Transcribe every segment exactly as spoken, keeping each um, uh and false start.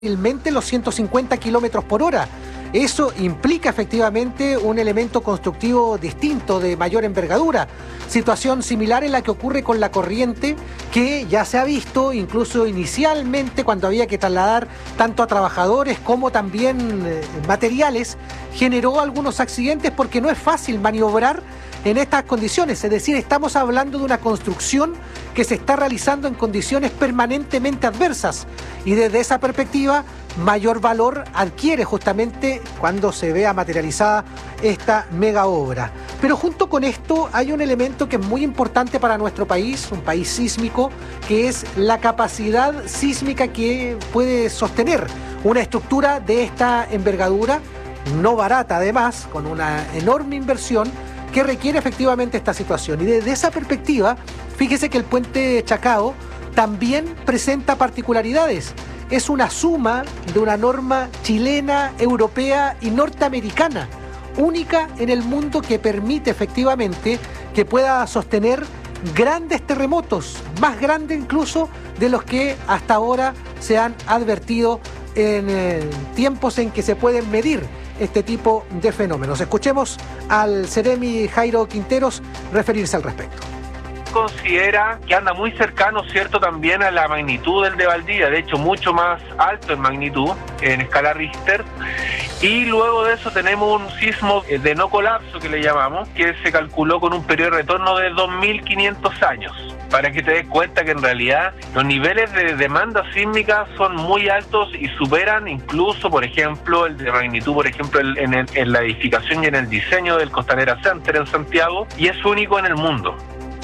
fácilmente los ciento cincuenta kilómetros por hora. Eso implica efectivamente un elemento constructivo distinto, de mayor envergadura. Situación similar en la que ocurre con la corriente, que ya se ha visto incluso inicialmente cuando había que trasladar tanto a trabajadores como también eh, materiales, generó algunos accidentes porque no es fácil maniobrar en estas condiciones. Es decir, estamos hablando de una construcción que se está realizando en condiciones permanentemente adversas, y desde esa perspectiva mayor valor adquiere justamente cuando se vea materializada esta mega obra. Pero junto con esto hay un elemento que es muy importante para nuestro país, un país sísmico, que es la capacidad sísmica que puede sostener una estructura de esta envergadura, no barata además, con una enorme inversión que requiere efectivamente esta situación. Y desde esa perspectiva, fíjese que el puente Chacao también presenta particularidades. Es una suma de una norma chilena, europea y norteamericana, única en el mundo, que permite efectivamente que pueda sostener grandes terremotos, más grandes incluso de los que hasta ahora se han advertido en eh, tiempos en que se pueden medir este tipo de fenómenos. Escuchemos al Seremi Jairo Quinteros referirse al respecto. Considera que anda muy cercano, ¿cierto?, también a la magnitud del de Valdivia, de hecho mucho más alto en magnitud, en escala Richter, y luego de eso tenemos un sismo de no colapso, que le llamamos, que se calculó con un periodo de retorno de dos mil quinientos años, para que te des cuenta que en realidad los niveles de demanda sísmica son muy altos y superan incluso, por ejemplo, el de magnitud, por ejemplo, en, en, en la edificación y en el diseño del Costanera Center en Santiago, y es único en el mundo.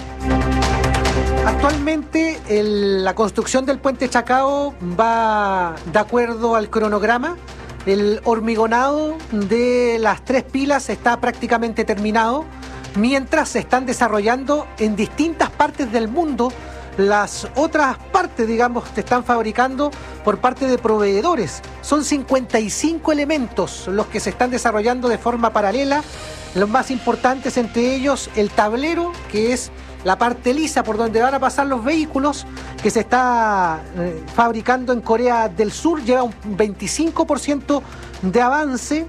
Actualmente el, la construcción del puente Chacao va de acuerdo al cronograma. El hormigonado de las tres pilas está prácticamente terminado, mientras se están desarrollando en distintas partes del mundo las otras partes, digamos, que están fabricando por parte de proveedores. Son cincuenta y cinco elementos los que se están desarrollando de forma paralela. Los más importantes entre ellos el tablero, que es la parte lisa por donde van a pasar los vehículos, que se está eh, fabricando en Corea del Sur, lleva un veinticinco por ciento de avance.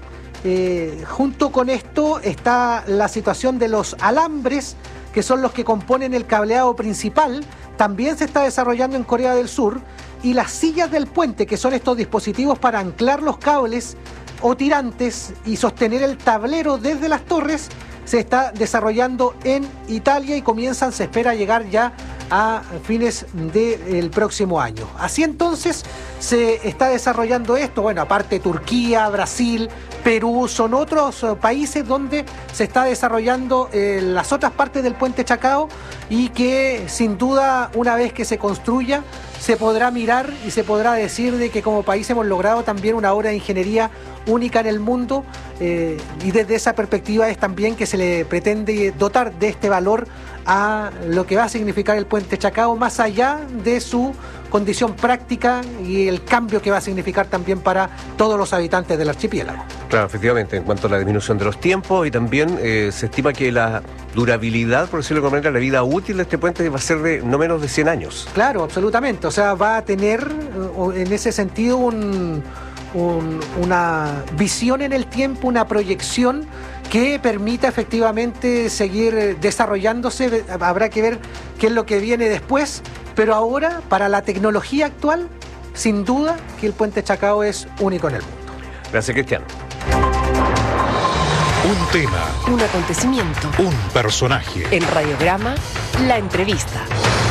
Eh, junto con esto está la situación de los alambres, que son los que componen el cableado principal, también se está desarrollando en Corea del Sur, y las sillas del puente, que son estos dispositivos para anclar los cables o tirantes y sostener el tablero desde las torres, se está desarrollando en Italia y comienzan, se espera llegar ya a fines del próximo año. Así entonces se está desarrollando esto. Bueno, aparte Turquía, Brasil, Perú, son otros países donde se está desarrollando eh, las otras partes del puente Chacao, y que sin duda, una vez que se construya, se podrá mirar y se podrá decir de que como país hemos logrado también una obra de ingeniería única en el mundo, eh, y desde esa perspectiva es también que se le pretende dotar de este valor a lo que va a significar el puente Chacao, más allá de su condición práctica y el cambio que va a significar también para todos los habitantes del archipiélago. Claro, efectivamente, en cuanto a la disminución de los tiempos, y también eh, se estima que la durabilidad, por decirlo de alguna manera, la vida útil de este puente va a ser de no menos de cien años. Claro, absolutamente, o sea, va a tener en ese sentido un, un, una visión en el tiempo, una proyección que permita efectivamente seguir desarrollándose. Habrá que ver qué es lo que viene después, pero ahora, para la tecnología actual, sin duda que el puente Chacao es único en el mundo. Gracias, Cristian. Un tema. Un acontecimiento. Un personaje. En Radiograma, la entrevista.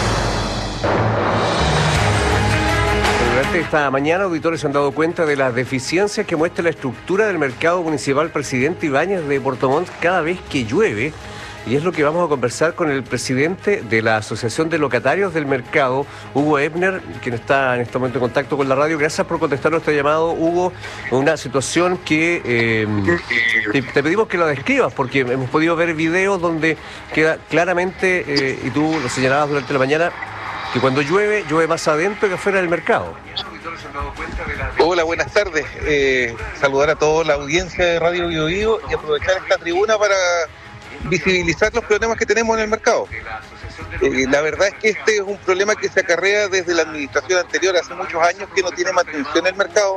Durante esta mañana, auditores se han dado cuenta de las deficiencias que muestra la estructura del mercado municipal Presidente Ibáñez de Puerto Montt cada vez que llueve. Y es lo que vamos a conversar con el presidente de la Asociación de Locatarios del Mercado, Hugo Ebner, quien está en este momento en contacto con la radio. Gracias por contestar nuestro llamado, Hugo. Una situación que eh, te, te pedimos que la describas, porque hemos podido ver videos donde queda claramente, eh, y tú lo señalabas durante la mañana, que cuando llueve, llueve más adentro que afuera del mercado. Hola, buenas tardes. Eh, saludar a toda la audiencia de Radio Bio Bio y aprovechar esta tribuna para visibilizar los problemas que tenemos en el mercado. Eh, la verdad es que este es un problema que se acarrea desde la administración anterior, hace muchos años que no tiene mantención el mercado.